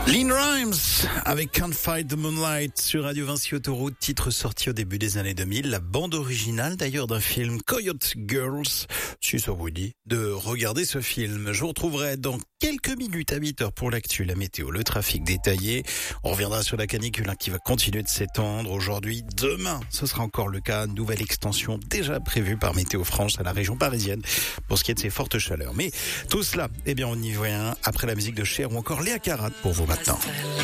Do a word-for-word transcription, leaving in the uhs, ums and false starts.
Lynn Rhymes avec Can't Fight the Moonlight sur Radio Vinci Autoroute, titre sorti au début des années deux mille, la bande originale d'ailleurs d'un film Coyote Girls. Si ça vous dit de regarder ce film, je vous retrouverai dans quelques minutes à huit heures pour l'actu, la météo, le trafic détaillé. On reviendra sur la canicule hein, qui va continuer de s'étendre aujourd'hui, demain. Ce sera encore le cas, nouvelle extension déjà prévue par Météo France à la région parisienne pour ce qui est de ces fortes chaleurs. Mais tout cela, eh bien on y voit un après la musique de Cher ou encore Léa Carat pour vous maintenant.